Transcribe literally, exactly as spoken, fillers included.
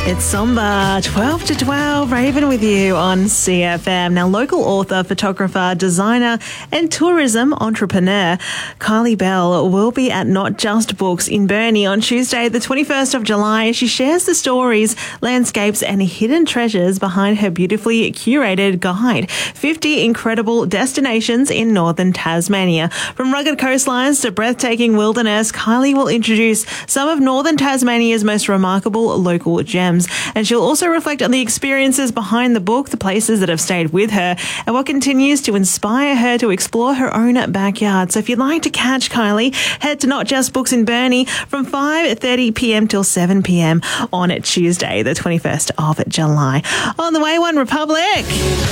It's Somber, twelve to twelve, Raven with you on C F M. Now, local author, photographer, designer and tourism entrepreneur Kylie Bell will be at Not Just Books in Burnie on Tuesday, the twenty-first of July. She shares the stories, landscapes and hidden treasures behind her beautifully curated guide. fifty incredible destinations in northern Tasmania. From rugged coastlines to breathtaking wilderness, Kylie will introduce some of northern Tasmania's most remarkable local gems. And she'll also reflect on the experiences behind the book, the places that have stayed with her, and what continues to inspire her to explore her own backyard. So if you'd like to catch Kylie, head to Not Just Books in Burnie from five thirty p.m. till seven p.m. on Tuesday, the twenty-first of July. On the way, One Republic.